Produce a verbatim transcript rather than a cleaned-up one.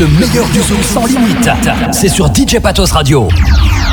Le meilleur du son sans limite, c'est sur D J Patos Radio.